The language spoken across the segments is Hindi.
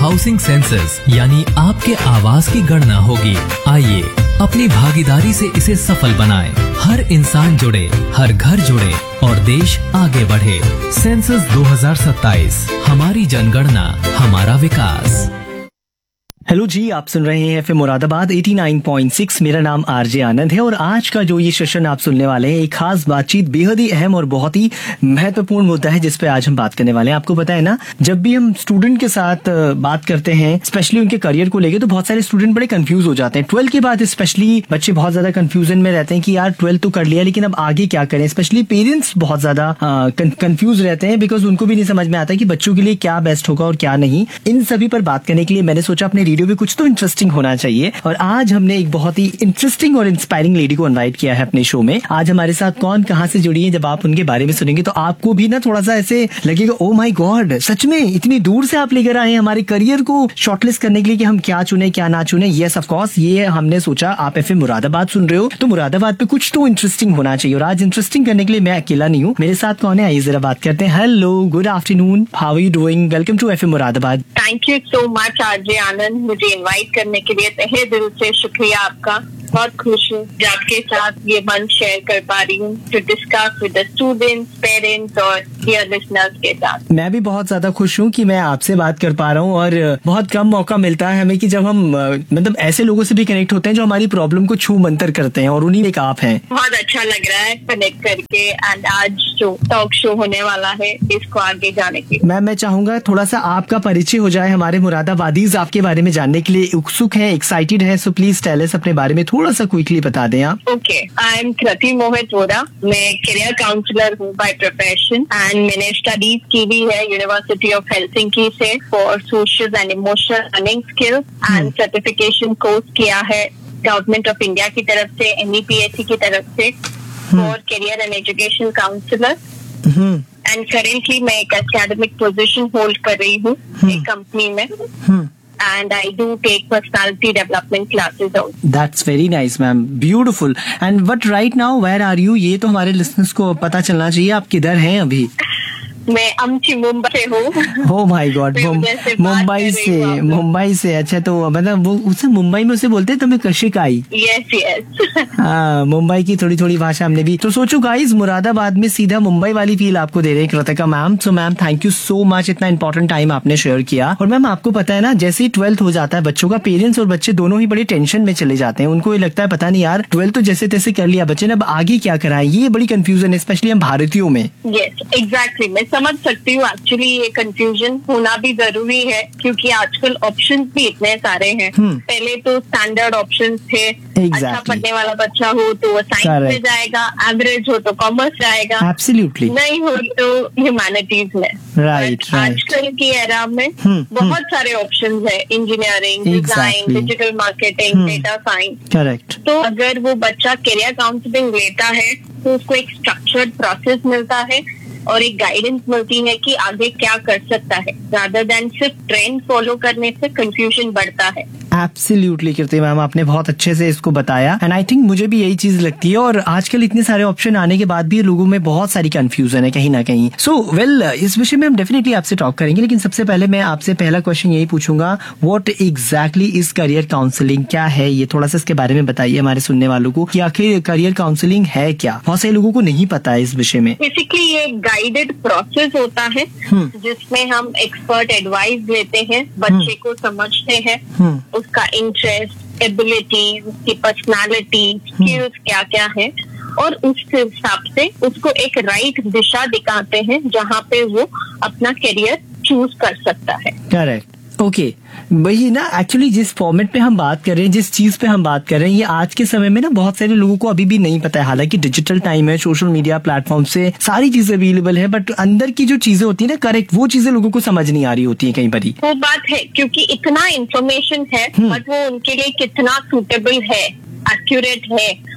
हाउसिंग सेंसस यानी आपके आवास की गणना होगी। आइए अपनी भागीदारी से इसे सफल बनाएं। हर इंसान जुड़े, हर घर जुड़े और देश आगे बढ़े। सेंसस 2027, हमारी जनगणना, हमारा विकास। हेलो जी, आप सुन रहे हैं एफएम मुरादाबाद 89.6। मेरा नाम आरजे आनंद है और आज का जो ये सेशन आप सुनने वाले हैं, एक खास बातचीत, बेहद ही अहम और बहुत ही महत्वपूर्ण मुद्दा है जिस पे आज हम बात करने वाले हैं। आपको पता है ना, जब भी हम स्टूडेंट के साथ बात करते हैं, स्पेशली उनके करियर को लेके, तो बहुत सारे स्टूडेंट बड़े कंफ्यूज हो जाते हैं। 12 के बाद स्पेशली बच्चे बहुत ज्यादा कंफ्यूजन में रहते हैं कि यार 12 तो कर लिया, लेकिन अब आगे क्या करें। स्पेशली पेरेंट्स बहुत ज्यादा कंफ्यूज रहते हैं, बिकॉज उनको भी नहीं समझ में आता कि बच्चों के लिए क्या बेस्ट होगा और क्या नहीं। इन सभी पर बात करने के लिए मैंने सोचा अपने भी कुछ तो इंटरेस्टिंग होना चाहिए, और आज हमने एक बहुत ही इंटरेस्टिंग और इंस्पायरिंग लेडी को इनवाइट किया है अपने शो में। आज हमारे साथ कौन कहां से जुड़ी है, जब आप उनके बारे में सुनेंगे तो आपको भी ना थोड़ा सा ऐसे लगेगा, ओ माय गॉड, सच में इतनी दूर से आप लेकर आए हैं हमारे करियर को शॉर्टलिस्ट करने के लिए कि हम क्या चुने क्या ना चुने। यस, ऑफ कोर्स, ये हमने सोचा आप एफएम मुरादाबाद सुन रहे हो तो मुरादाबाद पे कुछ तो इंटरेस्टिंग होना चाहिए, और आज इंटरेस्टिंग करने के लिए मैं अकेला नहीं हूँ, मेरे साथ कौन है, आइए जरा बात करते हैं। Hello, good afternoon, how are you doing? Welcome to FM Moradabad. Thank you so much RJ आनंद, मुझे इनवाइट करने के लिए तहे दिल से शुक्रिया आपका। बहुत खुश हूँ जो आपके साथ ये मंच शेयर कर पा रही हूँ to discuss with the students, parents और डियर लिसनर्स के साथ। मैं भी बहुत ज्यादा खुश हूँ कि मैं आपसे बात कर पा रहा हूँ, और बहुत कम मौका मिलता है हमें कि जब हम मतलब ऐसे लोगों से भी कनेक्ट होते हैं जो हमारी प्रॉब्लम को छू मंतर करते हैं, और उन्हीं में एक आप हैं। बहुत अच्छा लग रहा है कनेक्ट करके, एंड आज जो टॉक शो होने वाला है इसको आगे जाने के लिए मैं चाहूंगा थोड़ा सा आपका परिचय हो जाए। हमारे मुरादाबादीज आपके बारे में जानने के लिए उत्सुक हैं, एक्साइटेड है, सो प्लीज टेल अस अपने बारे में थोड़ा सा क्विकली बता दें आप। ओके, आई एम कृति मोहित वोरा, मैं करियर काउंसलर हूँ बाय प्रोफेशन, एंड मैंने स्टडीज की भी है यूनिवर्सिटी ऑफ हेलसिंकी से for social and emotional learning skills, and certification course किया है गवर्नमेंट ऑफ इंडिया की तरफ से, NEPSC की तरफ से for career and education counsellor, and currently मैं एक एकेडमिक पोजीशन होल्ड कर रही हूँ एक कंपनी में, and I do take personality development classes also. That's very nice, ma'am. Beautiful. And but right now, where are you? ये तो हमारे listeners को पता चलना चाहिए, आप किधर हैं अभी? मैं अमची मुंबई से हूँ। Oh my God, मुंबई से। अच्छा, तो मतलब वो उसे मुंबई में उसे बोलते हैं तुम्हें कशिकाई? Yes, yes. हाँ, मुंबई की थोड़ी थोड़ी भाषा हमने भी। तो सोचो गाइस, मुरादाबाद में सीधा मुंबई वाली फील आपको दे रहे हैं Kritika ma'am. So ma'am, thank you so much, इतना इंपॉर्टेंट टाइम आपने शेयर किया। और मैम, आपको पता है ना, जैसे ही 12th हो जाता है बच्चों का, पेरेंट्स और बच्चे दोनों ही बड़े टेंशन में चले जाते हैं। उनको ये लगता है पता नहीं यार 12th तो जैसे तैसे कर लिया बच्चे ने, अब आगे क्या कराएं। ये बड़ी कंफ्यूजन है, स्पेशली हम भारतीयों में। Yes, exactly. मैं समझ सकती हूँ, एक्चुअली ये कंफ्यूजन होना भी जरूरी है क्योंकि आजकल ऑप्शंस भी इतने सारे हैं। पहले तो स्टैंडर्ड ऑप्शंस थे, अच्छा पढ़ने वाला बच्चा हो तो वो साइंस में जाएगा, एवरेज हो तो कॉमर्स जाएगा, एब्सोल्युटली नहीं हो तो ह्यूमैनिटीज में। राइट। आजकल की एरा में बहुत सारे ऑप्शंस है, engineering, design, digital marketing, data science. Correct. तो अगर वो बच्चा करियर काउंसलिंग लेता है तो उसको एक स्ट्रक्चर्ड प्रोसेस मिलता है और एक गाइडेंस मिलती है कि आगे क्या कर सकता है, रादर देन सिर्फ ट्रेंड फॉलो करने से कंफ्यूजन बढ़ता है। एब्सोल्युटली कृति मैम, आपने बहुत अच्छे से इसको बताया, एंड आई थिंक मुझे भी यही चीज लगती है। और आजकल इतने सारे ऑप्शन आने के बाद भी लोगों में बहुत सारी कंफ्यूजन है कहीं ना कहीं। सो वेल, इस विषय में हम डेफिनेटली आपसे टॉक करेंगे, लेकिन सबसे पहले मैं आपसे पहला क्वेश्चन यही पूछूंगा, what exactly is career counselling? क्या है ये, थोड़ा सा इसके बारे में बताइए हमारे सुनने वालों को कि आखिर करियर काउंसलिंग है क्या। बहुत सारे लोगों को नहीं पता है इस विषय में। बेसिकली ये गाइडेड प्रोसेस होता है जिसमें हम एक्सपर्ट एडवाइस लेते हैं, बच्चे को समझते हैं, उसका इंटरेस्ट, एबिलिटी, उसकी पर्सनालिटी, स्किल्स क्या क्या है, और उस हिसाब से उसको एक राइट दिशा दिखाते हैं जहाँ पे वो अपना करियर चूज कर सकता है। करेक्ट। ओके, वही ना, एक्चुअली जिस फॉर्मेट पे हम बात कर रहे हैं, जिस चीज पे हम बात कर रहे हैं, ये आज के समय में ना बहुत सारे लोगों को अभी भी नहीं पता है। हालांकि डिजिटल टाइम है, सोशल मीडिया प्लेटफॉर्म से सारी चीजें अवेलेबल है, बट अंदर की जो चीजें होती है ना, करेक्ट, वो चीजें लोगों को समझ नहीं आ रही होती है कहीं पर ही। वो बात है, क्योंकि इतना इन्फॉर्मेशन है बट वो उनके लिए कितना सूटेबल है, एक्यूरेट है,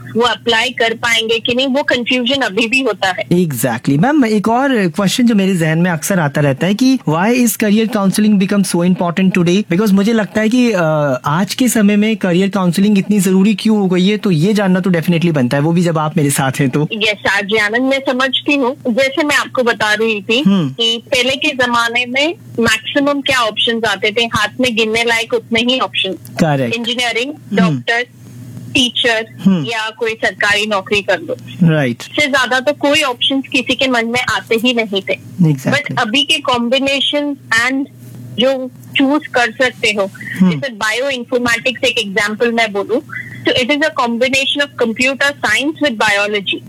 वो अप्लाई कर पाएंगे कि नहीं, वो कंफ्यूजन अभी भी होता है। एग्जैक्टली मैम, एक और क्वेश्चन जो मेरे जहन में अक्सर आता रहता है कि why is career counselling become so important today, because मुझे लगता है कि आज के समय में करियर काउंसलिंग इतनी जरूरी क्यों हो गई है, तो ये जानना तो डेफिनेटली बनता है, वो भी जब आप मेरे साथ हैं तो। यस आरजे आनंद, मैं समझती हूँ। जैसे मैं आपको बता रही थी कि पहले के जमाने में मैक्सिमम क्या ऑप्शंस आते थे, हाथ में गिनने लायक उतने ही option. Correct. Engineering, doctor, teacher या कोई सरकारी नौकरी कर लो, राइट। इससे ज्यादा तो कोई ऑप्शंस किसी के मन में आते ही नहीं थे। बट अभी के कॉम्बिनेशन एंड जो चूज कर सकते हो, जैसे बायो इन्फॉर्मेटिक्स एक एग्जाम्पल मैं बोलूं तो it is a combination of computer science with biology.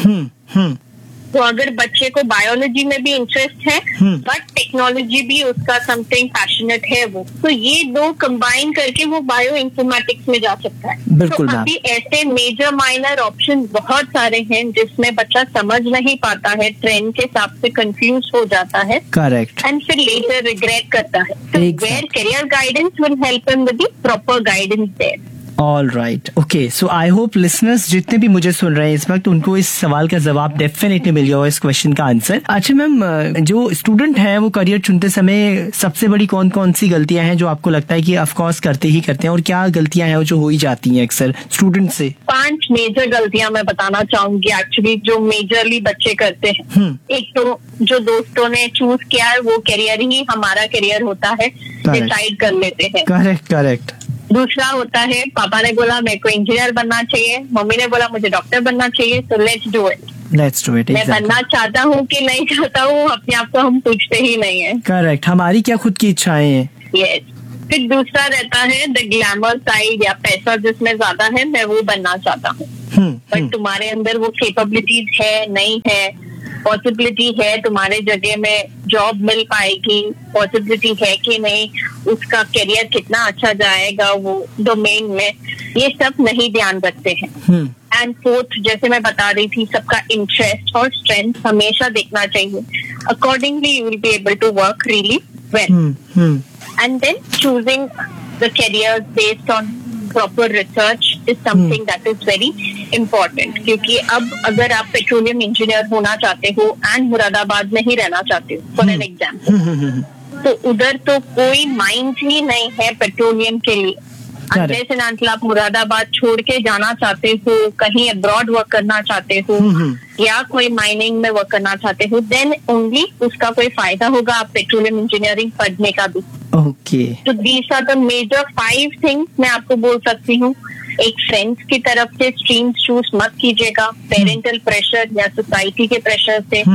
तो अगर बच्चे को बायोलॉजी में भी इंटरेस्ट है बट टेक्नोलॉजी भी उसका समथिंग पैशनेट है वो, तो ये दो कंबाइन करके वो बायो इन्फॉर्मेटिक्स में जा सकता है। बिल्कुल। तो अभी ऐसे मेजर माइनर ऑप्शन बहुत सारे हैं जिसमें बच्चा समझ नहीं पाता है, ट्रेंड के हिसाब से कंफ्यूज हो जाता है। करेक्ट। एंड फिर लेटर रिग्रेट करता है। तो where career guidance will help him with the proper guidance there. All right, okay, so I hope listeners जितने भी मुझे सुन रहे हैं इस वक्त उनको इस सवाल का जवाब डेफिनेटली मिल गया, इस क्वेश्चन का आंसर। अच्छा मैम, जो स्टूडेंट हैं वो करियर चुनते समय सबसे बड़ी कौन कौन सी गलतियां हैं जो आपको लगता है कि ऑफ कोर्स करते ही करते हैं, और क्या गलतियां हैं जो हो ही जाती हैं अक्सर स्टूडेंट से? 5 मेजर गलतियां मैं बताना चाहूंगी एक्चुअली जो मेजरली बच्चे करते हैं। एक तो जो दोस्तों ने चूज किया है वो करियर ही हमारा करियर होता है, डिसाइड कर लेते हैं। करेक्ट। दूसरा होता है पापा ने बोला मेरे को इंजीनियर बनना चाहिए, मम्मी ने बोला मुझे डॉक्टर बनना चाहिए, तो लेट्स डू इट। मैं बनना चाहता हूँ कि नहीं चाहता हूँ अपने आप को हम पूछते ही नहीं है। करेक्ट, हमारी क्या खुद की इच्छाएं हैं। यस। फिर दूसरा रहता है द ग्लैमर साइड या पैसा जिसमें ज्यादा है, मैं वो बनना चाहता हूँ। बट तुम्हारे अंदर वो कैपेबिलिटीज है नहीं है, पॉसिबिलिटी है तुम्हारे जगह में जॉब मिल पाएगी, पॉसिबिलिटी है कि नहीं, उसका करियर कितना अच्छा जाएगा वो डोमेन में, ये सब नहीं ध्यान रखते हैं। एंड फोर्थ, जैसे मैं बता रही थी, सबका इंटरेस्ट और स्ट्रेंथ हमेशा देखना चाहिए। Accordingly you will be able to work really well. And then choosing the career based on proper research is something that is very important, क्योंकि अब अगर आप पेट्रोलियम इंजीनियर होना चाहते हो एंड मुरादाबाद में ही रहना चाहते हो फॉर एन एग्जाम्पल, तो उधर तो कोई माइंड ही नहीं है पेट्रोलियम के लिए। जैसे नांतल आप मुरादाबाद छोड़ के जाना चाहते हो, कहीं अब्रॉड वर्क करना चाहते हो या कोई माइनिंग में वर्क करना चाहते हो, देन ओनली उसका कोई फायदा होगा आप पेट्रोलियम इंजीनियरिंग पढ़ने का भी। ओके। तो these are the major 5 things मैं आपको बोल सकती हूँ। एक फ्रेंड्स की तरफ से स्ट्रीम चूज मत कीजिएगा, पेरेंटल प्रेशर या सोसाइटी के प्रेशर से।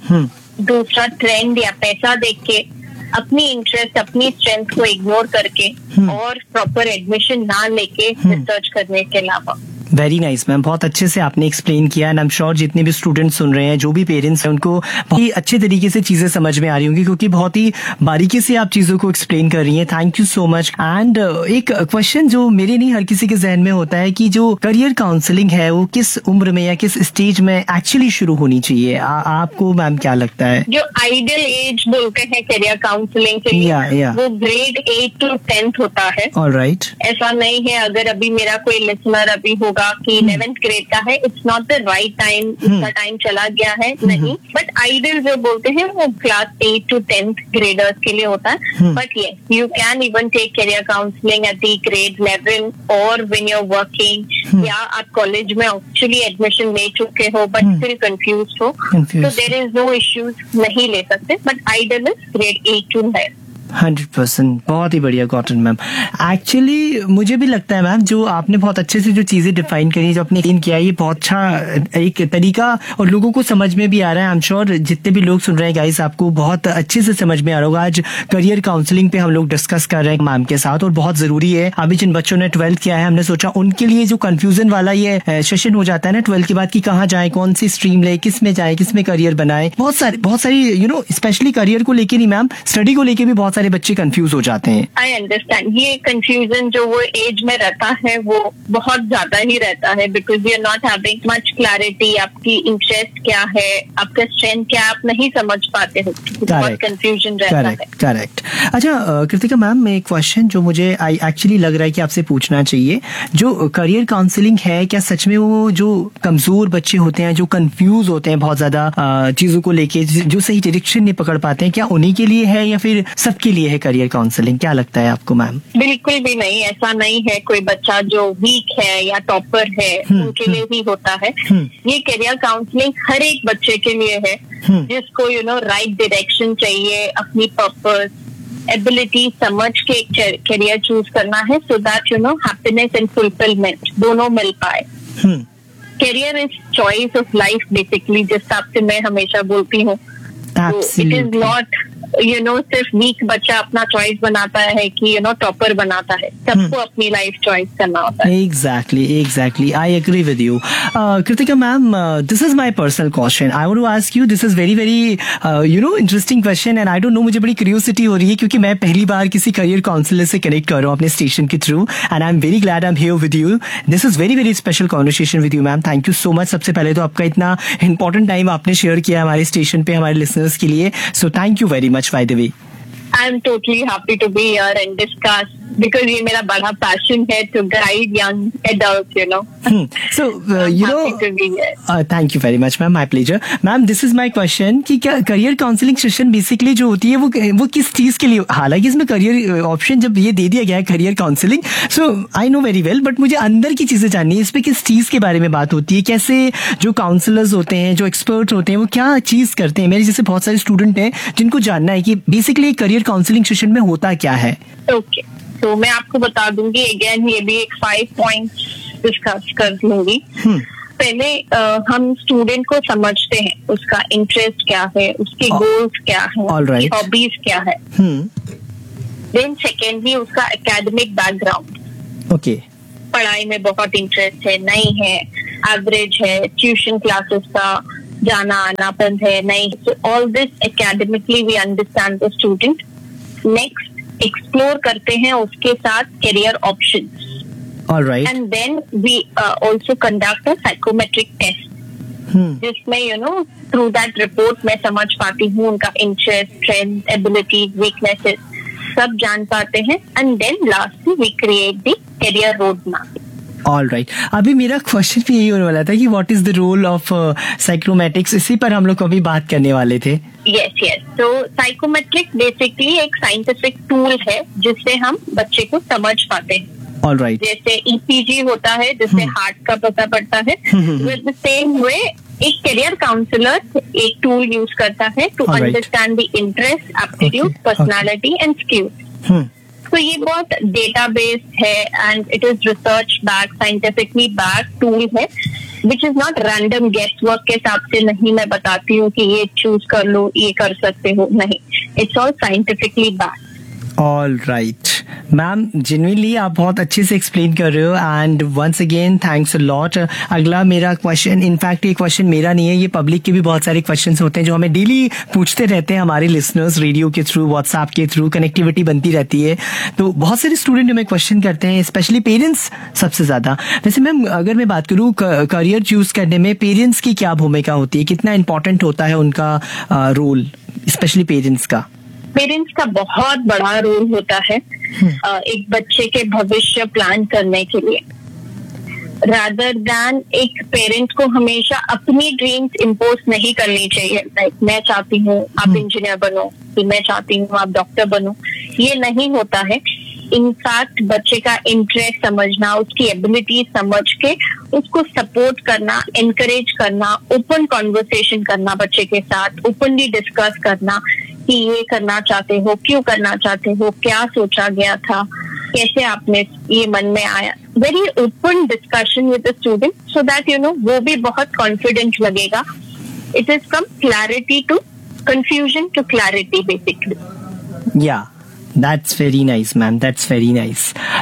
दूसरा, ट्रेंड या पैसा देख के, अपनी इंटरेस्ट अपनी स्ट्रेंथ को इग्नोर करके और प्रॉपर एडमिशन ना लेके रिसर्च करने के अलावा। वेरी नाइस मैम, बहुत अच्छे से आपने एक्सप्लेन किया एंड आई एम श्योर जितने भी स्टूडेंट्स सुन रहे हैं, जो भी पेरेंट्स हैं, उनको बहुत ही अच्छे तरीके से चीजें समझ में आ रही होंगी, क्योंकि बहुत ही बारीकी से आप चीजों को एक्सप्लेन कर रही हैं। Thank you so much. And एक क्वेश्चन जो मेरे नहीं हर किसी के जहन में होता है कि जो करियर काउंसलिंग है वो किस उम्र में या किस स्टेज में एक्चुअली शुरू होनी चाहिए? आपको मैम क्या लगता है? जो आइडियल एज बोलते हैं करियर काउंसलिंग के लिए, वो ग्रेड 8 to 10th होता है। ऑलराइट। ऐसा नहीं है अगर अभी मेरा कोई लिसनर अभी होगा कि 11th ग्रेड का है, it's not the right time, उसका टाइम चला गया है, नहीं। बट आइडियल जो बोलते हैं वो क्लास 8 to 10th ग्रेडर्स के लिए होता है। बट ये you can even take career counselling at the grade 11 और व्हेन यू आर वर्किंग, या आप कॉलेज में एक्चुअली एडमिशन ले चुके हो बट स्टिल कंफ्यूज हो, तो देयर इज नो इश्यूज, नहीं ले सकते। But ideal is grade 8 to 9। 100%, बहुत ही बढ़िया कॉटन मैम। एक्चुअली मुझे भी लगता है मैम, जो आपने बहुत अच्छे से जो चीजें डिफाइन करी, जो आपने एक्सप्लेन किया, ये बहुत अच्छा एक तरीका और लोगों को समझ में भी आ रहा है। आई एम श्योर जितने भी लोग सुन रहे हैं गाइस, आपको बहुत अच्छे से समझ में आ रहा होगा। आज करियर काउंसलिंग पे हम लोग डिस्कस कर रहे हैं मैम के साथ, और बहुत जरूरी है। अभी जिन बच्चों ने 12th किया है, हमने सोचा उनके लिए जो कंफ्यूजन वाला ये सेशन हो जाता है ना 12th के बाद, कि कहाँ जाए, कौन सी स्ट्रीम ले, किस में जाए, किस में करियर बनाए, बहुत सारी स्पेशली करियर को लेकर नहीं मैम, स्टडी को लेकर भी बहुत सारे बच्चे कंफ्यूज हो जाते हैं. I understand. ये कंफ्यूजन जो वो एज में रहता है वो बहुत ज्यादा ही रहता है, because you are not having much clarity. आपकी इंटरेस्ट क्या है, आपका स्ट्रेंथ क्या, आप नहीं समझ पाते हो. बहुत कंफ्यूजन रहता है. करेक्ट. अच्छा कृतिका मैम, एक क्वेश्चन जो मुझे एक्चुअली लग रहा है कि आपसे पूछना चाहिए, जो करियर काउंसलिंग है, क्या सच में वो जो कमजोर बच्चे होते हैं, जो कंफ्यूज होते हैं बहुत ज्यादा चीजों को लेके, जो सही डायरेक्शन नहीं पकड़ पाते हैं, क्या उन्हीं के लिए है या फिर सबके लिए है करियर काउंसलिंग? क्या लगता है आपको मैम? बिल्कुल भी नहीं, ऐसा नहीं है. कोई बच्चा जो वीक है या टॉपर है उनके लिए ही होता है. ये करियर काउंसलिंग हर एक बच्चे के लिए है जिसको राइट डायरेक्शन चाहिए, अपनी पर्पस, एबिलिटी समझ के करियर चूज करना है, so that happiness and fulfilment दोनों मिल पाए. Career is choice of life basically, जिस हिसाब से मैं हमेशा बोलती हूँ. इट इज नॉट सिर्फ वीक बच्चा अपना चॉइस बनाता है कि टॉपर बनाता है. सबको अपनी लाइफ चॉइस करना होता है. Exactly I agree with you. Kritika ma'am, this is my personal question. I want to ask you, this is very interesting question and I don't know, मुझे बड़ी क्यूरियोसिटी हो रही है क्योंकि मैं पहली बार किसी करियर काउंसलर से कनेक्ट कर रहा हूँ अपने स्टेशन के through, and I am very glad I am here with you. This is very special conversation with you ma'am. Thank you so much. सबसे पहले तो आपका इतना इंपॉर्टेंट टाइम आपने शेयर किया हमारे स्टेशन पे हमारे लिसनर्स के लिए, so thank you very much. By the way, I'm totally happy to be here and discuss, because ये मेरा बड़ा पैशन है to guide young adults, So, happy to be here. Thank you very much, ma'am. My pleasure. Ma'am, this is my question कि क्या करियर काउंसलिंग सेशन बेसिकली जो होती है वो किस चीज के लिए? हालांकि इसमें करियर ऑप्शन जब ये दे दिया गया है career counselling, so I know very well, but मुझे अंदर की चीजें जाननी है. इस पे किस चीज के बारे में बात होती है? कैसे जो काउंसलर्स होते हैं, जो एक्सपर्ट होते हैं, वो क्या चीज करते हैं? मेरे जैसे बहुत सारे स्टूडेंट हैं जिनको जानना है कि बेसिकली करियर काउंसलिंग सेशन में होता क्या है. ओके, तो मैं आपको बता दूंगी. अगेन ये भी एक 5 पॉइंट्स डिस्कस कर लूंगी. पहले हम स्टूडेंट को समझते हैं, उसका इंटरेस्ट क्या है, उसके गोल्स क्या है, right. हॉबीज क्या है. देन सेकेंडली उसका एकेडमिक बैकग्राउंड. ओके, पढ़ाई में बहुत इंटरेस्ट है, नहीं है, एवरेज है, ट्यूशन क्लासेस का जाना आना बंद है, नहीं. So all this academically we understand the student. Next explore करते हैं उसके साथ career options. All right. And then we also conduct a psychometric test, जिसमें through that report मैं समझ पाती हूँ उनका इंटरेस्ट, स्ट्रेंथ, एबिलिटी, वीकनेसेस सब जान पाते हैं. And then lastly we create the career road map. All right. अभी मेरा क्वेश्चन भी यही होने वाला था कि what is the role of psychometrics. इसी पर हम लोग कभी बात करने वाले थे. यस. तो साइकोमेट्रिक बेसिकली एक साइंटिफिक टूल है जिससे हम बच्चे को समझ पाते हैं. All right. जैसे ईसीजी होता है जिससे हार्ट का पता पड़ता है, विद द सेम वे एक करियर काउंसलर एक टूल यूज करता है to understand the interest, aptitude, personality and skills. तो ये बहुत डेटाबेस है and it is research back, scientifically back tool है, which is not random guest work के हिसाब से नहीं मैं बताती हूँ कि ये चूज कर लो, ये कर सकते हो, नहीं. It's all scientifically back. All right ma'am, genuinely आप बहुत अच्छे से एक्सप्लेन कर रहे हो and once again thanks a lot. अगला मेरा क्वेश्चन, इनफैक्ट ये क्वेश्चन मेरा नहीं है, ये पब्लिक के भी बहुत सारे क्वेश्चंस होते हैं जो हमें डेली पूछते रहते हैं हमारे लिसनर्स, रेडियो के थ्रू, व्हाट्सएप के थ्रू, कनेक्टिविटी बनती रहती है. तो बहुत सारे स्टूडेंट हमें क्वेश्चन करते हैं, स्पेशली पेरेंट्स सबसे ज्यादा. वैसे मैम अगर मैं बात करूँ करियर चूज करने में पेरेंट्स की क्या भूमिका होती है, कितना इंपॉर्टेंट होता है उनका रोल, स्पेशली पेरेंट्स का? पेरेंट्स का बहुत बड़ा रोल होता है एक बच्चे के भविष्य प्लान करने के लिए. रादर दैन एक पेरेंट को हमेशा अपनी ड्रीम्स इम्पोज नहीं करनी चाहिए. लाइक मैं चाहती हूँ आप इंजीनियर बनो, फिर मैं चाहती हूँ आप डॉक्टर बनो, ये नहीं होता है. इनफैक्ट बच्चे का इंटरेस्ट समझना, उसकी एबिलिटी समझ के उसको सपोर्ट करना, एनकरेज करना, ओपन कॉन्वर्सेशन करना बच्चे के साथ, ओपनली डिस्कस करना कि ये करना चाहते हो, क्यों करना चाहते हो, क्या सोचा गया था, कैसे आपने ये मन में आया. Very open discussion with the student so that वो भी बहुत कॉन्फिडेंट लगेगा. It is from clarity to confusion to clarity basically. या that's very nice ma'am, that's very nice.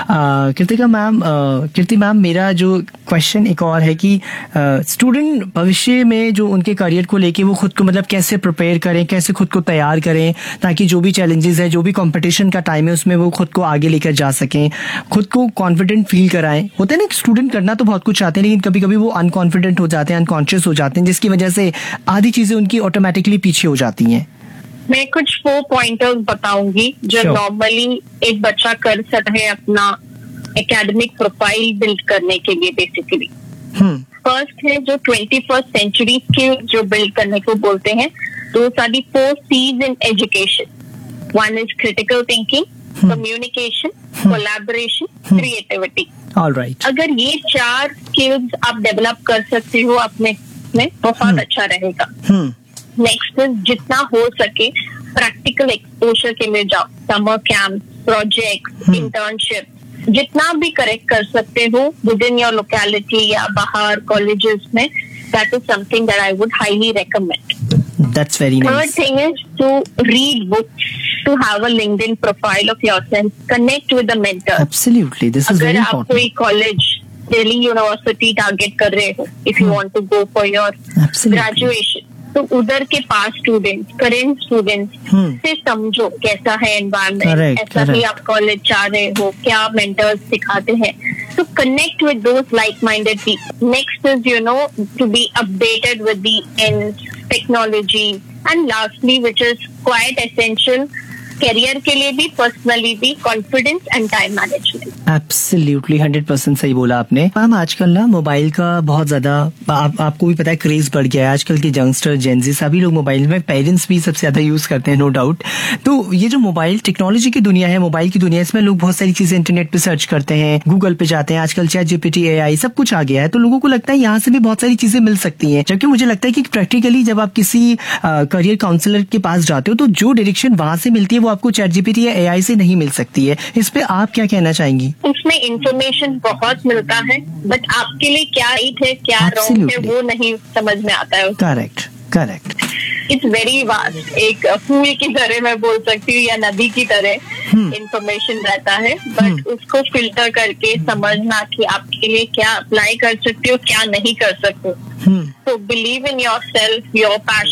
Kirti ma'am, मेरा जो क्वेश्चन एक और है कि स्टूडेंट भविष्य में जो उनके करियर को लेके वो खुद को मतलब कैसे प्रिपेयर करें, कैसे खुद को तैयार करें, ताकि जो भी चैलेंजेस है, जो भी कंपटीशन का टाइम है, उसमें वो खुद को आगे लेकर जा सकें, खुद को कॉन्फिडेंट फील कराएं। होता है ना, स्टूडेंट करना तो बहुत कुछ चाहते हैं, लेकिन कभी कभी वो अनकॉन्फिडेंट हो जाते हैं, अनकॉन्शियस हो जाते हैं, जिसकी वजह से आधी चीजें उनकी ऑटोमेटिकली पीछे हो जाती हैं। मैं कुछ 4 पॉइंटर्स बताऊंगी जो नॉर्मली एक बच्चा कर सकता है अपना एकेडमिक प्रोफाइल बिल्ड करने के लिए। बेसिकली फर्स्ट है जो 21st सेंचुरी स्किल जो बिल्ड करने को बोलते हैं, those are the 4 C's in education. One is critical thinking, communication, collaboration, creativity. Alright, अगर ये 4 स्किल्स आप डेवलप कर सकते हो अपने में, बहुत अच्छा रहेगा। नेक्स्ट इज जितना हो सके प्रैक्टिकल एक्सपोजर के लिए जाओ, समर कैंप, प्रोजेक्ट, इंटर्नशिप, जितना भी करेक्ट कर सकते हो विद इन योर लोकेलिटी या बाहर कॉलेजेस में, that is something that I would highly recommend. That's very nice. Third thing is to read books, to have a LinkedIn profile of yourself, connect with the mentors. Absolutely, this is very अगर आप important. कोई कॉलेज, दिल्ली यूनिवर्सिटी टारगेट कर रहे हो, if you want to go for your Absolutely. graduation, तो उधर के पास स्टूडेंट्स, करेंट स्टूडेंट्स से समझो कैसा है एनवायरनमेंट, ऐसा ही आप कॉलेज चाह रहे हो, क्या मेंटर्स सिखाते हैं, तो connect with those like minded people. Next is to be updated with the end technology, and lastly which is quite essential career के लिए भी, पर्सनली भी, confidence and time management. Absolutely 100% सही बोला आपने। मैम, आजकल ना मोबाइल का बहुत ज्यादा आपको भी पता है क्रेज बढ़ गया है। आजकल के यंगस्टर, जेनजी, सभी लोग मोबाइल में, पेरेंट्स भी सबसे ज्यादा यूज करते हैं, नो डाउट। तो ये जो मोबाइल टेक्नोलॉजी की दुनिया है, मोबाइल की दुनिया, इसमें लोग बहुत सारी चीजें इंटरनेट पे सर्च करते हैं, गूगल पे जाते हैं, आजकल ChatGPT, AI सब कुछ आ गया है, तो लोगों को लगता है यहाँ से भी बहुत सारी चीजें मिल सकती हैं। जबकि मुझे लगता है कि प्रैक्टिकली जब आप किसी करियर काउंसलर के पास जाते हो, तो जो डायरेक्शन वहां से मिलती है वो आपको ChatGPT या AI से नहीं मिल सकती है। इस पे आप क्या कहना चाहेंगी? उसमें इंफॉर्मेशन बहुत मिलता है, बट आपके लिए क्या राइट है, क्या रॉन्ग है, वो नहीं समझ में आता है। Correct, correct. It's very vast, एक पूल की तरह मैं बोल सकती हूँ, या नदी की तरह इंफॉर्मेशन रहता है, बट उसको फिल्टर करके समझना कि आपके लिए क्या अप्लाई कर सकते हो, क्या नहीं कर सकते। So believe in yourself, your passion.